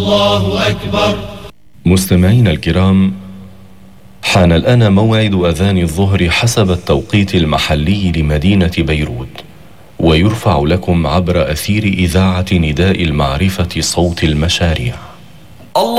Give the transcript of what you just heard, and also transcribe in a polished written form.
الله أكبر. مستمعينا الكرام، حان الآن موعد أذان الظهر حسب التوقيت المحلي لمدينة بيروت، ويرفع لكم عبر أثير إذاعة نداء المعرفة صوت المشاريع.